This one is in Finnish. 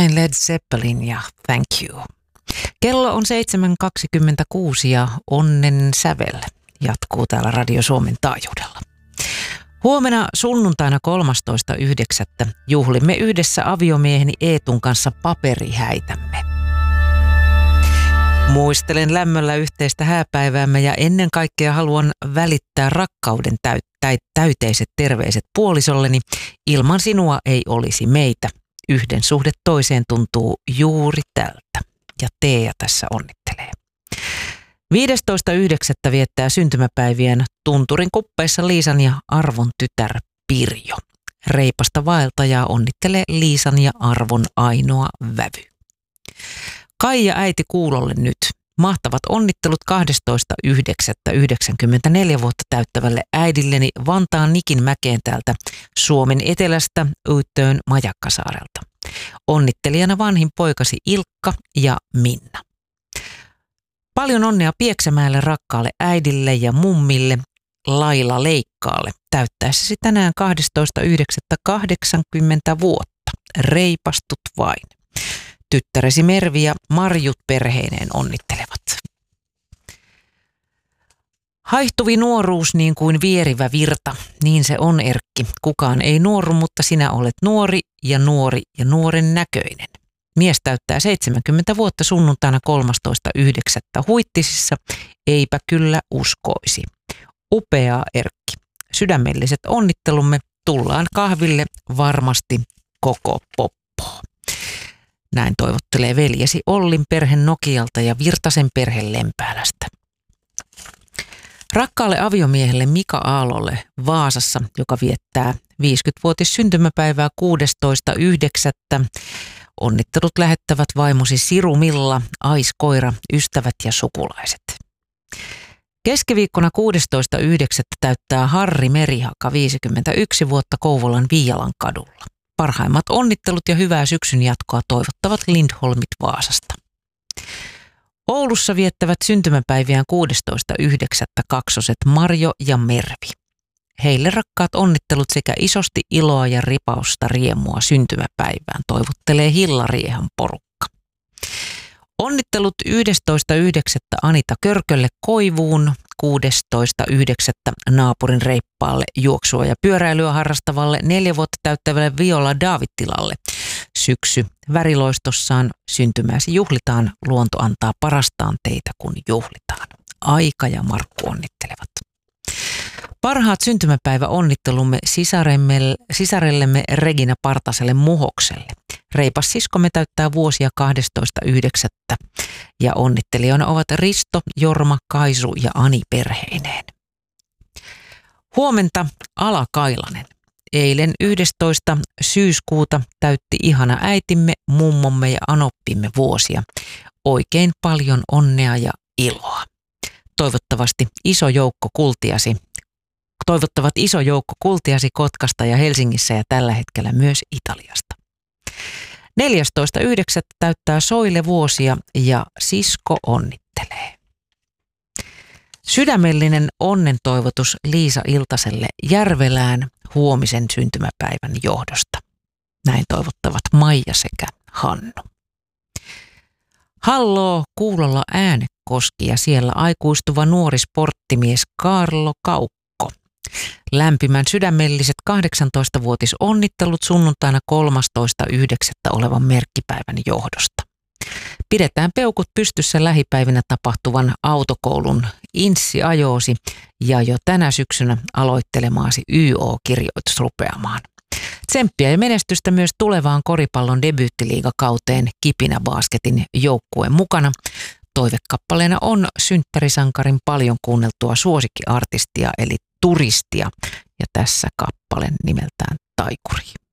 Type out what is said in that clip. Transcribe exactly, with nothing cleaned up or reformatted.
Näin Led Zeppelin ja Thank You. Kello on seitsemän kaksikymmentäkuusi ja Onnen sävel jatkuu täällä Radio Suomen taajuudella. Huomenna sunnuntaina kolmastoista yhdeksättä juhlimme yhdessä aviomieheni Eetun kanssa paperihäitämme. Muistelen lämmöllä yhteistä hääpäiväämme ja ennen kaikkea haluan välittää rakkauden täyttä, täyteiset terveiset puolisolleni. Ilman sinua ei olisi meitä. Yhden suhde toiseen tuntuu juuri tältä. Ja Teija tässä onnittelee. viidestoista yhdeksättä viettää syntymäpäivien Tunturin kuppeissa Liisan ja Arvon tytär Pirjo. Reipasta vaeltajaa onnittelee Liisan ja Arvon ainoa vävy. Kaija äiti kuulolle nyt. Mahtavat onnittelut kahdestoista yhdeksättä yhdeksänkymmentäneljä vuotta täyttävälle äidilleni Vantaan Nikin mäkeen täältä Suomen etelästä Uittöön Majakkasaarelta. Onnittelijana vanhin poikasi Ilkka ja Minna. Paljon onnea Pieksämäelle rakkaalle äidille ja mummille Laila Leikkaalle täyttäessäsi tänään kahdestoista yhdeksättä kahdeksankymmentä vuotta. Reipastut vain. Tyttäresi Mervi ja Marjut perheineen onnittelevat. Haihtuvi nuoruus niin kuin vierivä virta, niin se on Erkki. Kukaan ei nuoru, mutta sinä olet nuori ja nuori ja nuoren näköinen. Mies täyttää seitsemänkymmentä vuotta sunnuntaina kolmastoista yhdeksättä Huittisissa, eipä kyllä uskoisi. Upeaa Erkki. Sydämelliset onnittelumme, tullaan kahville varmasti koko poppoa. Näin toivottelee veljesi Ollin perhe Nokialta ja Virtasen perhe Lempäälästä. Rakkaalle aviomiehelle Mika Aalolle Vaasassa, joka viettää viisikymmenvuotis syntymäpäivää kuudestoista yhdeksättä Onnittelut lähettävät vaimosi Siru Milla, Ais Koira, ystävät ja sukulaiset. Keskiviikkona kuudestoista yhdeksättä täyttää Harri Merihaka viisikymmentäyksi vuotta Kouvolan Viialan kadulla. Parhaimmat onnittelut ja hyvää syksyn jatkoa toivottavat Lindholmit Vaasasta. Oulussa viettävät syntymäpäiviään kuudestoista yhdeksättä kaksoset Marjo ja Mervi. Heille rakkaat onnittelut sekä isosti iloa ja ripausta riemua syntymäpäivään toivottelee Hillariehan porukka. Onnittelut yhdestoista yhdeksättä Anita Körkölle Koivuun, kuudestoista yhdeksättä naapurin reippaalle juoksua ja pyöräilyä harrastavalle neljä vuotta täyttävälle Viola Daavittilalle. Syksy väriloistossaan syntymäsi juhlitaan, luonto antaa parastaan teitä kun juhlitaan. Aika ja Markku onnittelevat. Parhaat syntymäpäivä onnittelumme sisarellemme Regina Partaselle Muhokselle. Reipas siskomme täyttää vuosia kahdestoista yhdeksättä ja onnittelijoina ovat Risto, Jorma, Kaisu ja Ani perheineen. Huomenta Ala Kailanen. Eilen yhdestoista syyskuuta täytti ihana äitimme, mummomme ja anoppimme vuosia. Oikein paljon onnea ja iloa. Toivottavasti iso joukko kultiasi. Toivottavat iso joukko kultiasi Kotkasta ja Helsingissä ja tällä hetkellä myös Italiasta. neljästoista yhdeksättä täyttää Soile vuosia ja sisko onnittelee. Sydämellinen onnentoivotus Liisa Iltaselle Järvelään huomisen syntymäpäivän johdosta. Näin toivottavat Maija sekä Hannu. Halloo Kuulolla Äänekoski ja siellä aikuistuva nuori sporttimies Kaarlo Kaukko. Lämpimän sydämelliset kahdeksantoistavuotis onnittelut sunnuntaina kolmastoista yhdeksättä olevan merkkipäivän johdosta. Pidetään peukut pystyssä lähipäivinä tapahtuvan autokoulun inssi-ajoosi ja jo tänä syksynä aloittelemaasi Y O-kirjoitus rupeamaan. Tsemppiä ja menestystä myös tulevaan koripallon debyyttiliigakauteen Kipinä Basketin joukkueen mukana. Toivekappaleena on synttärisankarin paljon kuunneltua suosikkiartistia eli Turistia ja tässä kappale nimeltään Taikuri.